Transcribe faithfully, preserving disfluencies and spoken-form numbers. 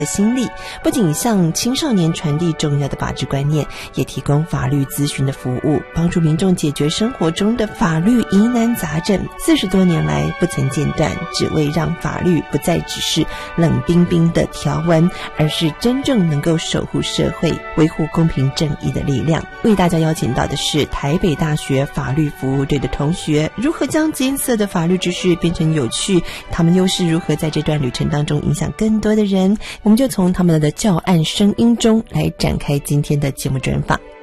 的心力，不仅向青少年传递重要的法治观念，也提供法律咨询的服务，帮助民众解决生活中的法律疑难杂症。四十多年来不曾间断，只为让法律不再只是冷冰冰的条文，而是真正能够守护社会、维护公平正义的力量。为大家邀请到的是台北大学法律服务队的同学，如何将艰涩的法律知识变成有趣，他们又是如何在这段旅程当中影响更多的人。我们就从他们的教案声音中来展开今天的节目专访。